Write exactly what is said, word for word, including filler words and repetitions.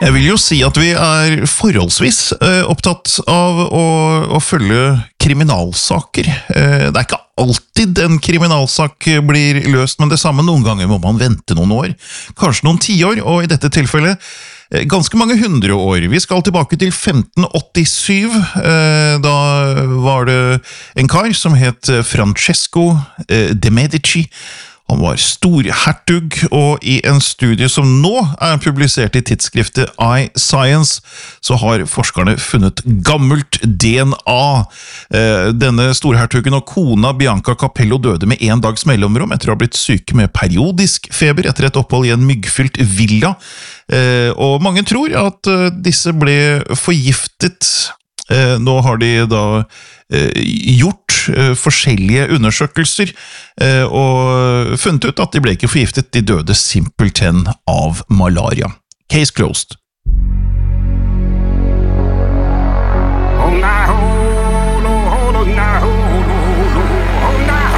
Jeg vil jo si at vi er forholdsvis eh, opptatt av å, å følge kriminalsaker. Eh, det er ikke alltid en kriminalsak blir løst, men det samme noen ganger må man vente noen år, kanskje noen tiår, og i dette tilfellet eh, ganske mange hundre år. Vi skal tilbake til femten åttisyv, eh, da var det en kar som het Francesco eh, de Medici. Han var storhertug, og i en studie som nå er publisert i tidsskriftet iScience, så har forskerne funnet gammelt D N A. Denne storhertugen og kona Bianca Capello døde med en dags mellomrom etter å ha blitt syke med periodisk feber etter et opphold i en myggfylt villa. Og mange tror at disse ble forgiftet. Nå har de da gjort forskjellige undersøkelser og funnet ut at de ble ikke forgiftet, de døde simpelthen av malaria. Case closed.